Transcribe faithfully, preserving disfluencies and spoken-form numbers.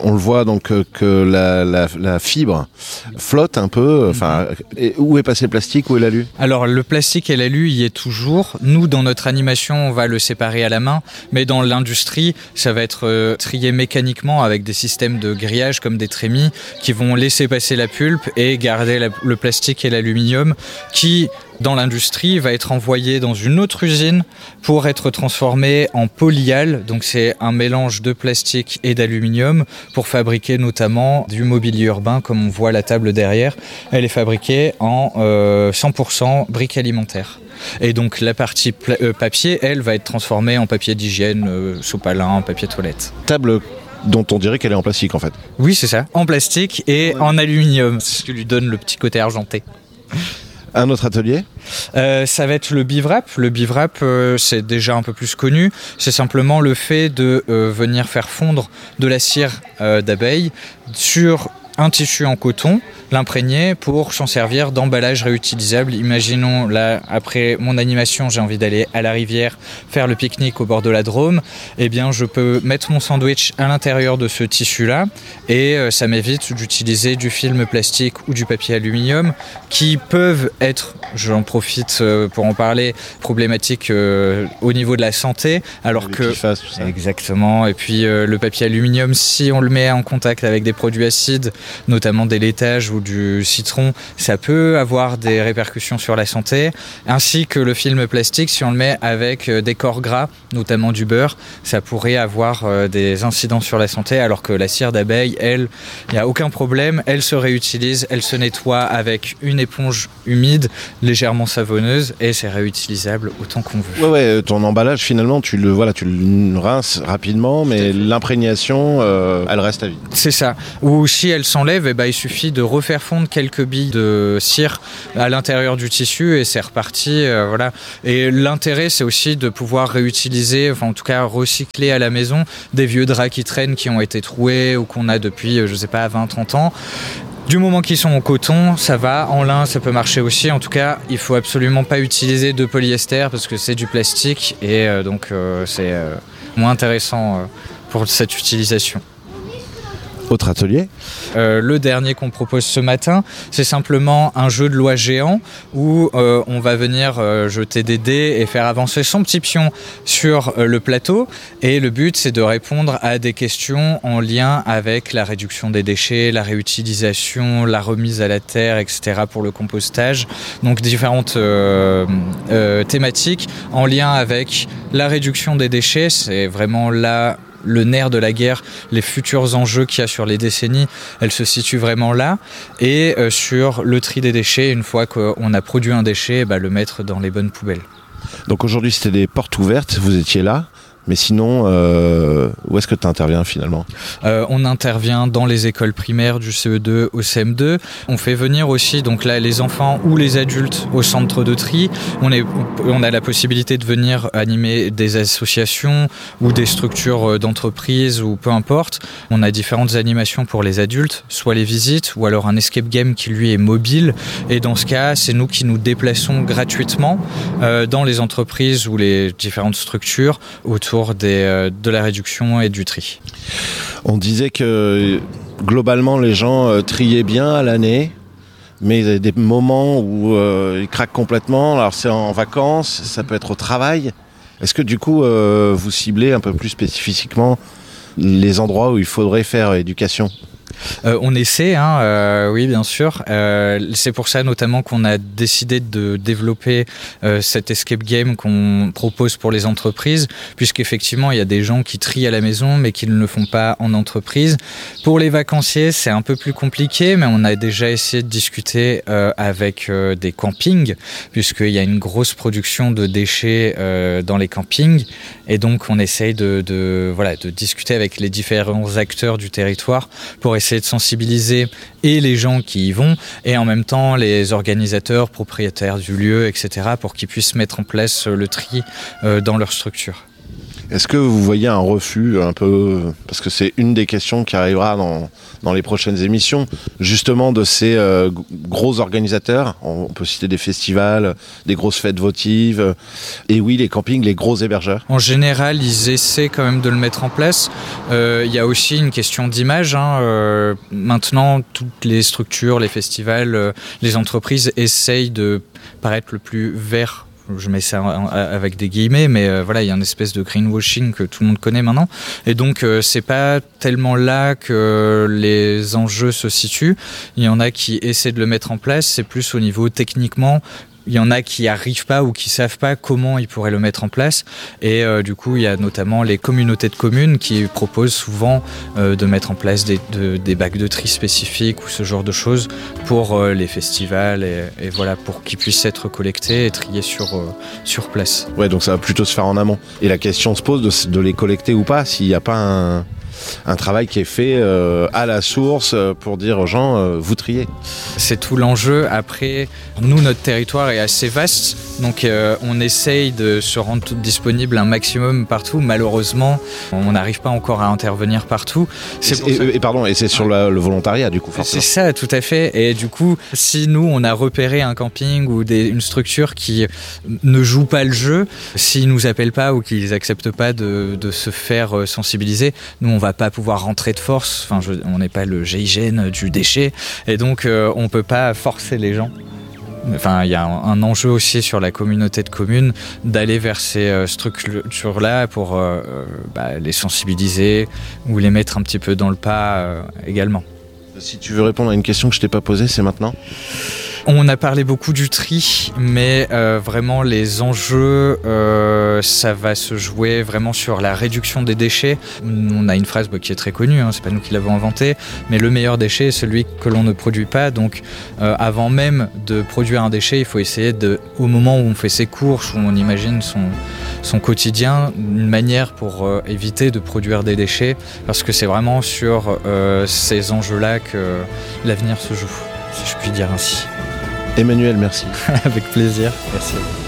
on le voit donc euh, que la, la, la fibre flotte un peu. Enfin, et où est passé le plastique, où est l'alu ? Alors le plastique et l'alu y est toujours. Nous, dans notre animation, on va le séparer à la main, mais dans l'industrie, ça va être euh, trié mécaniquement avec des systèmes de grillage comme des trémies qui vont laisser passer la pulpe et garder la, le plastique et l'aluminium qui, dans l'industrie, va être envoyé dans une autre usine pour être transformé en polyal. Donc c'est un mélange de plastique et d'aluminium pour fabriquer notamment du mobilier urbain, comme on voit la table derrière. Elle est fabriquée en euh, cent pour cent briques alimentaires. Et donc la partie pla- euh, papier, elle, va être transformée en papier d'hygiène, euh, sopalin, papier toilette. Table dont on dirait qu'elle est en plastique en fait. Oui, c'est ça, en plastique et ouais. En aluminium, c'est ce qui lui donne le petit côté argenté. Un autre atelier ? Euh, ça va être le bivrap. Le bivrap, euh, c'est déjà un peu plus connu. C'est simplement le fait de euh, venir faire fondre de la cire euh, d'abeille sur un tissu en coton, l'imprégner pour s'en servir d'emballage réutilisable. Imaginons, là, après mon animation, j'ai envie d'aller à la rivière faire le pique-nique au bord de la Drôme. Eh bien, je peux mettre mon sandwich à l'intérieur de ce tissu-là et euh, ça m'évite d'utiliser du film plastique ou du papier aluminium qui peuvent être, j'en profite euh, pour en parler, problématiques euh, au niveau de la santé, alors que... Fasse, tout ça. Exactement. Et puis, euh, le papier aluminium, si on le met en contact avec des produits acides, notamment des laitages ou du citron, ça peut avoir des répercussions sur la santé, ainsi que le film plastique, si on le met avec des corps gras, notamment du beurre, ça pourrait avoir des incidents sur la santé, alors que la cire d'abeille, elle, il n'y a aucun problème, elle se réutilise, elle se nettoie avec une éponge humide, légèrement savonneuse, et c'est réutilisable autant qu'on veut. Ouais, ouais, ton emballage, finalement, tu le, voilà, tu le rinces rapidement, mais l'imprégnation, euh, elle reste à vie. C'est ça. Ou si elle s'enlève, eh ben, il suffit de refaire fondre quelques billes de cire à l'intérieur du tissu et c'est reparti. Euh, voilà. Et l'intérêt, c'est aussi de pouvoir réutiliser, enfin en tout cas recycler à la maison des vieux draps qui traînent, qui ont été troués ou qu'on a depuis, je sais pas, vingt trente ans. Du moment qu'ils sont en coton, ça va. En lin, ça peut marcher aussi. En tout cas, il faut absolument pas utiliser de polyester parce que c'est du plastique et euh, donc euh, c'est euh, moins intéressant euh, pour cette utilisation. Autre atelier ? Euh, le dernier qu'on propose ce matin, c'est simplement un jeu de loi géant où euh, on va venir euh, jeter des dés et faire avancer son petit pion sur euh, le plateau. Et le but, c'est de répondre à des questions en lien avec la réduction des déchets, la réutilisation, la remise à la terre, et cetera pour le compostage. Donc différentes euh, euh, thématiques en lien avec la réduction des déchets. C'est vraiment là le nerf de la guerre, les futurs enjeux qu'il y a sur les décennies, elle se situe vraiment là. Et euh, sur le tri des déchets, une fois qu'on a produit un déchet, bah, le mettre dans les bonnes poubelles. Donc aujourd'hui, c'était des portes ouvertes, vous étiez là. Mais sinon, euh, où est-ce que tu interviens finalement ? euh, On intervient dans les écoles primaires du C E deux au C M deux. On fait venir aussi donc là les enfants ou les adultes au centre de tri. On, est, on a la possibilité de venir animer des associations ou des structures d'entreprise ou peu importe. On a différentes animations pour les adultes, soit les visites ou alors un escape game qui lui est mobile. Et dans ce cas, c'est nous qui nous déplaçons gratuitement euh, dans les entreprises ou les différentes structures autour Des, euh, de la réduction et du tri. On disait que globalement les gens euh, triaient bien à l'année, mais il y a des moments où euh, ils craquent complètement. Alors c'est en vacances, ça peut être au travail. Est-ce que du coup euh, vous ciblez un peu plus spécifiquement les endroits où il faudrait faire éducation ? Euh, on essaie, hein, euh, oui bien sûr. Euh, c'est pour ça notamment qu'on a décidé de développer euh, cet escape game qu'on propose pour les entreprises, puisqu'effectivement il y a des gens qui trient à la maison mais qui ne le font pas en entreprise. Pour les vacanciers, c'est un peu plus compliqué, mais on a déjà essayé de discuter euh, avec euh, des campings, puisqu'il y a une grosse production de déchets euh, dans les campings, et donc on essaye de, de, voilà, de discuter avec les différents acteurs du territoire pour essayer de sensibiliser et les gens qui y vont et en même temps les organisateurs, propriétaires du lieu, et cetera pour qu'ils puissent mettre en place le tri euh, dans leur structure. Est-ce que vous voyez un refus un peu, parce que c'est une des questions qui arrivera dans, dans les prochaines émissions, justement de ces euh, gros organisateurs, on peut citer des festivals, des grosses fêtes votives, et oui, les campings, les gros hébergeurs. En général, ils essaient quand même de le mettre en place. Euh, il y a aussi une question d'image. Hein. Euh, maintenant, toutes les structures, les festivals, euh, les entreprises essayent de paraître le plus vert. Je mets ça avec des guillemets, mais euh, voilà, il y a une espèce de greenwashing que tout le monde connaît maintenant. Et donc, euh, c'est pas tellement là que les enjeux se situent. Il y en a qui essaient de le mettre en place, c'est plus au niveau techniquement. Il y en a qui n'y arrivent pas ou qui ne savent pas comment ils pourraient le mettre en place. Et euh, du coup, il y a notamment les communautés de communes qui proposent souvent euh, de mettre en place des, de, des bacs de tri spécifiques ou ce genre de choses pour euh, les festivals et, et voilà, pour qu'ils puissent être collectés et triés sur, euh, sur place. Ouais, donc ça va plutôt se faire en amont. Et la question se pose de, de les collecter ou pas, s'il n'y a pas un... un travail qui est fait euh, à la source pour dire aux gens euh, vous triez. C'est tout l'enjeu. Après, nous, notre territoire est assez vaste, donc euh, on essaye de se rendre tout disponible un maximum partout. Malheureusement, on n'arrive pas encore à intervenir partout. C'est et, et, et pardon, et c'est sur la, le volontariat du coup, forcément. C'est ça, tout à fait. Et du coup, si nous, on a repéré un camping ou des, une structure qui ne joue pas le jeu, s'ils nous appellent pas ou qu'ils acceptent pas de, de se faire sensibiliser, nous, on va pas pouvoir rentrer de force. Enfin, je, on n'est pas le G I G N du déchet, et donc euh, on peut pas forcer les gens. Enfin, il y a un, un enjeu aussi sur la communauté de communes d'aller vers ces euh, structures-là pour euh, bah, les sensibiliser ou les mettre un petit peu dans le pas euh, également. Si tu veux répondre à une question que je t'ai pas posée, c'est maintenant. On a parlé beaucoup du tri, mais euh, vraiment les enjeux, euh, ça va se jouer vraiment sur la réduction des déchets. On a une phrase bah, qui est très connue, hein, c'est pas nous qui l'avons inventée, mais le meilleur déchet est celui que l'on ne produit pas. Donc euh, avant même de produire un déchet, il faut essayer de, au moment où on fait ses courses, où on imagine son, son quotidien, une manière pour euh, éviter de produire des déchets, parce que c'est vraiment sur euh, ces enjeux-là que l'avenir se joue, si je puis dire ainsi. Emmanuel, merci. Avec plaisir, merci.